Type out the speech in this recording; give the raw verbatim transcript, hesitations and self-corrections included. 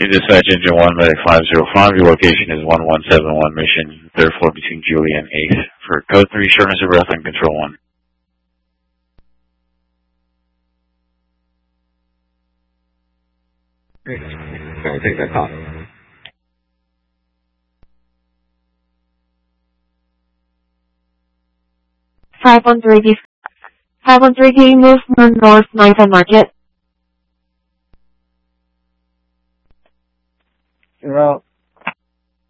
You dispatch engine one, medic five zero five. Your location is one one seven one mission, third floor between Julia and eighth. For code three, shortness of breath on control one. Great. Sorry, take that call. five one three, five one three, can you move north Ninth Market? You're out.